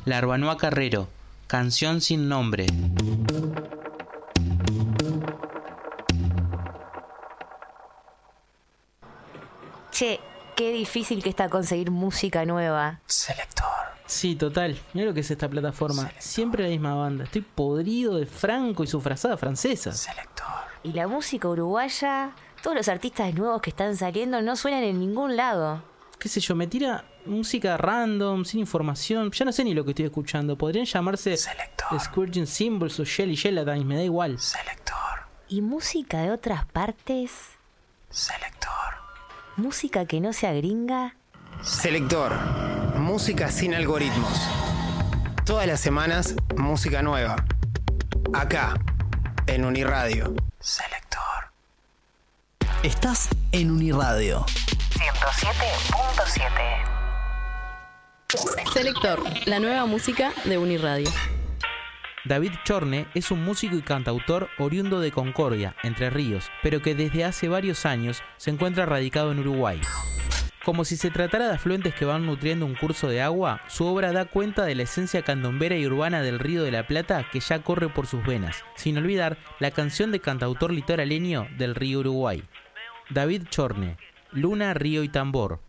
Larbanoa Carrero, Canción sin nombre. Che, qué difícil que está conseguir música nueva. Selector. Sí, total. Mira lo que es esta plataforma. Selector. Siempre la misma banda. Estoy podrido de Franco y su frazada francesa. Selector. Y la música uruguaya, todos los artistas nuevos que están saliendo no suenan en ningún lado. Qué sé yo, me tira música random, sin información. Ya no sé ni lo que estoy escuchando. Podrían llamarse Selector. Scourging Symbols o Shelly Gelatines, me da igual. Selector. ¿Y música de otras partes? Selector. ¿Música que no sea gringa? Selector. Música sin algoritmos. Todas las semanas, música nueva. Acá, en Uniradio. Selector. Estás en Uniradio 107.7. Selector, la nueva música de Uniradio. David Chorne es un músico y cantautor oriundo de Concordia, Entre Ríos, pero que desde hace varios años se encuentra radicado en Uruguay. Como si se tratara de afluentes que van nutriendo un curso de agua, su obra da cuenta de la esencia candombera y urbana del Río de la Plata que ya corre por sus venas, sin olvidar la canción de cantautor litoraleño del río Uruguay. David Chorne, Luna, Río y Tambor,